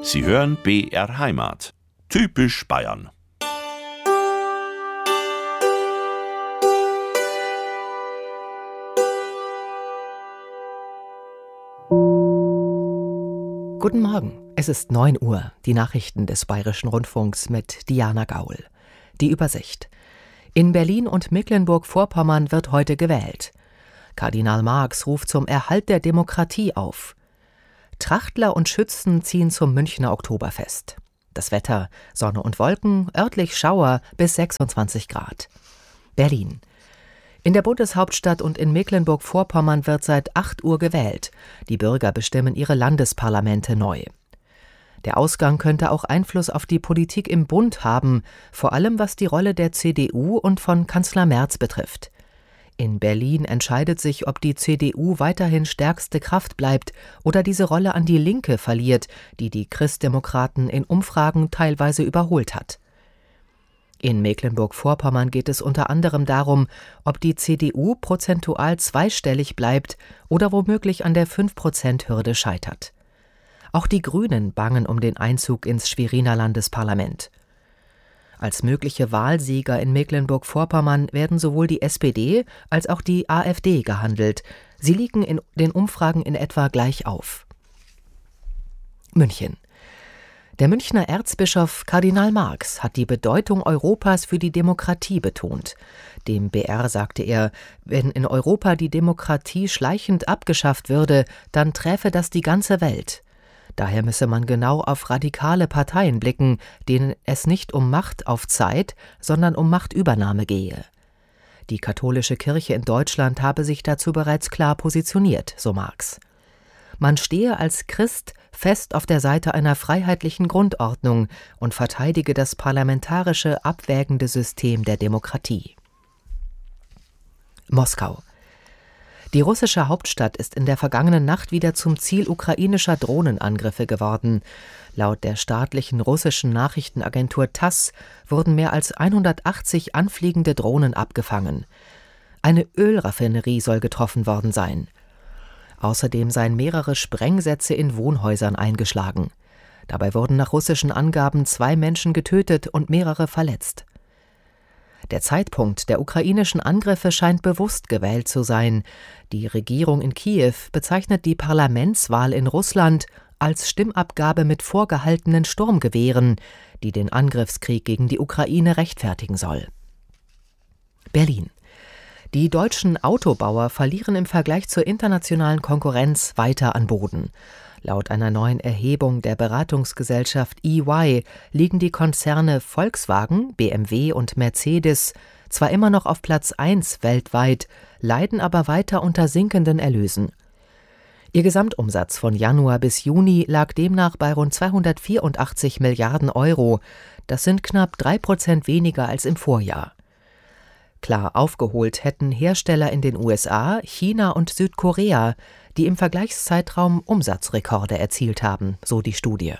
Sie hören BR Heimat. Typisch Bayern. Guten Morgen, es ist 9 Uhr, die Nachrichten des Bayerischen Rundfunks mit Diana Gaul. Die Übersicht. In Berlin und Mecklenburg-Vorpommern wird heute gewählt. Kardinal Marx ruft zum Erhalt der Demokratie auf. Trachtler und Schützen ziehen zum Münchner Oktoberfest. Das Wetter: Sonne und Wolken, örtlich Schauer bis 26 Grad. Berlin. In der Bundeshauptstadt und in Mecklenburg-Vorpommern wird seit 8 Uhr gewählt. Die Bürger bestimmen ihre Landesparlamente neu. Der Ausgang könnte auch Einfluss auf die Politik im Bund haben, vor allem was die Rolle der CDU und von Kanzler Merz betrifft. In Berlin entscheidet sich, ob die CDU weiterhin stärkste Kraft bleibt oder diese Rolle an die Linke verliert, die die Christdemokraten in Umfragen teilweise überholt hat. In Mecklenburg-Vorpommern geht es unter anderem darum, ob die CDU prozentual zweistellig bleibt oder womöglich an der 5%-Hürde scheitert. Auch die Grünen bangen um den Einzug ins Schweriner Landesparlament. Als mögliche Wahlsieger in Mecklenburg-Vorpommern werden sowohl die SPD als auch die AfD gehandelt. Sie liegen in den Umfragen in etwa gleich auf. München. Der Münchner Erzbischof Kardinal Marx hat die Bedeutung Europas für die Demokratie betont. Dem BR sagte er, wenn in Europa die Demokratie schleichend abgeschafft würde, dann träfe das die ganze Welt. Daher müsse man genau auf radikale Parteien blicken, denen es nicht um Macht auf Zeit, sondern um Machtübernahme gehe. Die katholische Kirche in Deutschland habe sich dazu bereits klar positioniert, so Marx. Man stehe als Christ fest auf der Seite einer freiheitlichen Grundordnung und verteidige das parlamentarische, abwägende System der Demokratie. Moskau. Die russische Hauptstadt ist in der vergangenen Nacht wieder zum Ziel ukrainischer Drohnenangriffe geworden. Laut der staatlichen russischen Nachrichtenagentur TASS wurden mehr als 180 anfliegende Drohnen abgefangen. Eine Ölraffinerie soll getroffen worden sein. Außerdem seien mehrere Sprengsätze in Wohnhäusern eingeschlagen. Dabei wurden nach russischen Angaben 2 Menschen getötet und mehrere verletzt. Der Zeitpunkt der ukrainischen Angriffe scheint bewusst gewählt zu sein. Die Regierung in Kiew bezeichnet die Parlamentswahl in Russland als Stimmabgabe mit vorgehaltenen Sturmgewehren, die den Angriffskrieg gegen die Ukraine rechtfertigen soll. Berlin. Die deutschen Autobauer verlieren im Vergleich zur internationalen Konkurrenz weiter an Boden. Laut einer neuen Erhebung der Beratungsgesellschaft EY liegen die Konzerne Volkswagen, BMW und Mercedes zwar immer noch auf Platz 1 weltweit, leiden aber weiter unter sinkenden Erlösen. Ihr Gesamtumsatz von Januar bis Juni lag demnach bei rund 284 Milliarden Euro. Das sind knapp 3% weniger als im Vorjahr. Klar aufgeholt hätten Hersteller in den USA, China und Südkorea, die im Vergleichszeitraum Umsatzrekorde erzielt haben, so die Studie.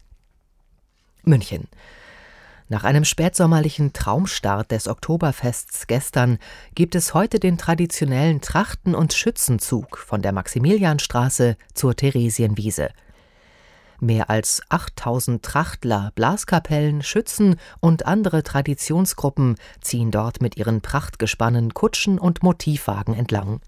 München. Nach einem spätsommerlichen Traumstart des Oktoberfests gestern gibt es heute den traditionellen Trachten- und Schützenzug von der Maximilianstraße zur Theresienwiese. Mehr als 8000 Trachtler, Blaskapellen, Schützen und andere Traditionsgruppen ziehen dort mit ihren Prachtgespannen, Kutschen und Motivwagen entlang.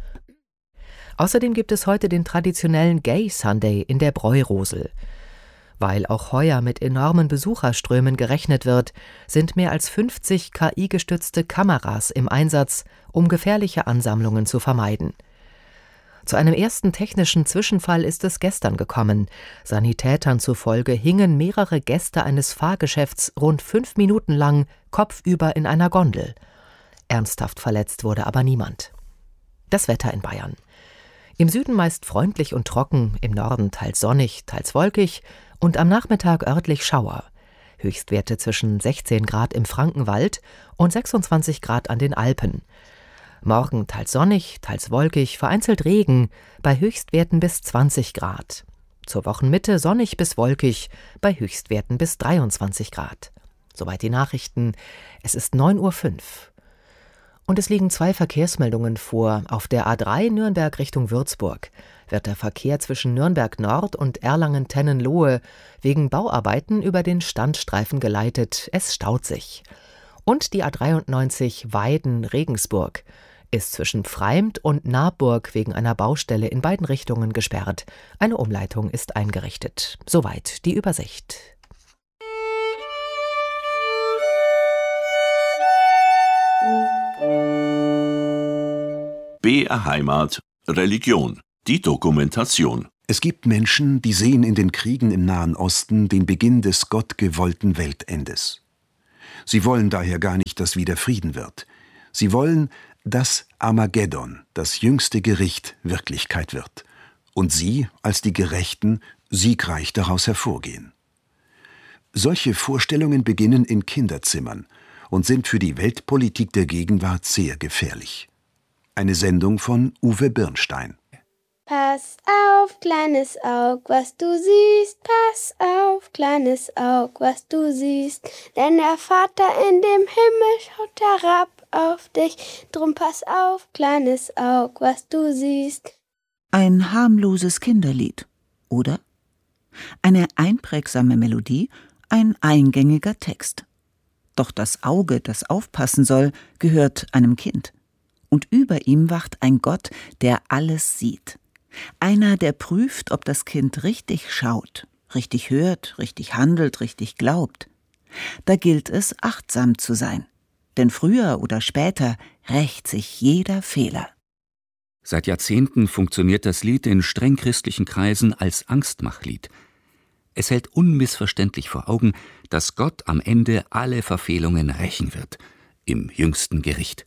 Außerdem gibt es heute den traditionellen Gay Sunday in der Bräurosel. Weil auch heuer mit enormen Besucherströmen gerechnet wird, sind mehr als 50 KI-gestützte Kameras im Einsatz, um gefährliche Ansammlungen zu vermeiden. Zu einem ersten technischen Zwischenfall ist es gestern gekommen. Sanitätern zufolge hingen mehrere Gäste eines Fahrgeschäfts rund 5 Minuten lang kopfüber in einer Gondel. Ernsthaft verletzt wurde aber niemand. Das Wetter in Bayern. Im Süden meist freundlich und trocken, im Norden teils sonnig, teils wolkig und am Nachmittag örtlich Schauer. Höchstwerte zwischen 16 Grad im Frankenwald und 26 Grad an den Alpen. Morgen teils sonnig, teils wolkig, vereinzelt Regen, bei Höchstwerten bis 20 Grad. Zur Wochenmitte sonnig bis wolkig, bei Höchstwerten bis 23 Grad. Soweit die Nachrichten. Es ist 9:05 Uhr. Und es liegen 2 Verkehrsmeldungen vor auf der A3 Nürnberg Richtung Würzburg. wird der Verkehr zwischen Nürnberg Nord und Erlangen-Tennenlohe wegen Bauarbeiten über den Standstreifen geleitet. Es staut sich. Und die A93 Weiden-Regensburg ist zwischen Freimd und Naburg wegen einer Baustelle in beiden Richtungen gesperrt. Eine Umleitung ist eingerichtet. Soweit die Übersicht. BR Heimat Religion. Die Dokumentation. Es gibt Menschen, die sehen in den Kriegen im Nahen Osten den Beginn des gottgewollten Weltendes. Sie wollen daher gar nicht, dass wieder Frieden wird. Sie wollen, dass Armageddon, das jüngste Gericht, Wirklichkeit wird und sie, als die Gerechten, siegreich daraus hervorgehen. Solche Vorstellungen beginnen in Kinderzimmern und sind für die Weltpolitik der Gegenwart sehr gefährlich. Eine Sendung von Uwe Birnstein. Pass auf, kleines Aug, was du siehst. Pass auf, kleines Aug, was du siehst. Denn der Vater in dem Himmel schaut herab auf dich. Drum pass auf, kleines Aug, was du siehst. Ein harmloses Kinderlied, oder? Eine einprägsame Melodie, ein eingängiger Text. Doch das Auge, das aufpassen soll, gehört einem Kind. Und über ihm wacht ein Gott, der alles sieht. Einer, der prüft, ob das Kind richtig schaut, richtig hört, richtig handelt, richtig glaubt. Da gilt es, achtsam zu sein. Denn früher oder später rächt sich jeder Fehler. Seit Jahrzehnten funktioniert das Lied in streng christlichen Kreisen als Angstmachlied. Es hält unmissverständlich vor Augen, dass Gott am Ende alle Verfehlungen rächen wird, im jüngsten Gericht.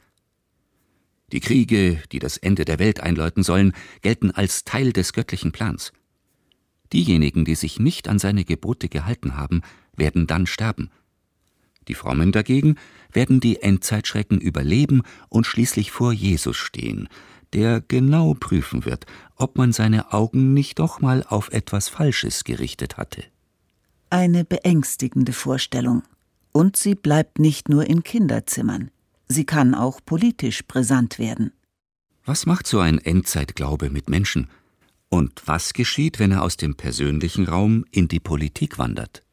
Die Kriege, die das Ende der Welt einläuten sollen, gelten als Teil des göttlichen Plans. Diejenigen, die sich nicht an seine Gebote gehalten haben, werden dann sterben. Die Frommen dagegen werden die Endzeitschrecken überleben und schließlich vor Jesus stehen, der genau prüfen wird, ob man seine Augen nicht doch mal auf etwas Falsches gerichtet hatte. Eine beängstigende Vorstellung. Und sie bleibt nicht nur in Kinderzimmern. Sie kann auch politisch brisant werden. Was macht so ein Endzeitglaube mit Menschen? Und was geschieht, wenn er aus dem persönlichen Raum in die Politik wandert?